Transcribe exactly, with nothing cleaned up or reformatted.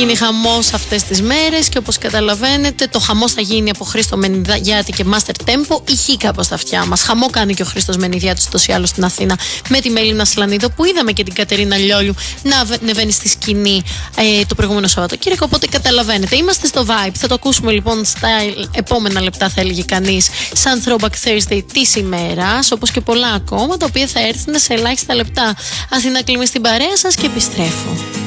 γίνει χαμός αυτές τις μέρες και όπως καταλαβαίνετε το χαμός θα γίνει από Χρήστο Μενιδιάτη και Master Tempo. Ηχεί κάπως στα αυτιά μας. Χαμό κάνει και ο Χρήστος Μενιδιάτης τόσο ή άλλως στην Αθήνα με τη Μελίνα Σλανίδο, που είδαμε και την Κατερίνα Λιόλιου να ανεβαίνει στη σκηνή ε, το προηγούμενο Σαββατοκύριακο. Οπότε καταλαβαίνετε, είμαστε στο vibe. Θα το ακούσουμε λοιπόν στα επόμενα λεπτά, θα έλεγε κανείς, σαν Throwback Thursday της ημέρας, όπως και πολλά ακόμα, τα οποία θα έρθουν σε ελάχιστα λεπτά. Αθήνα Κλίμη στην παρέα σας και επιστρέφω.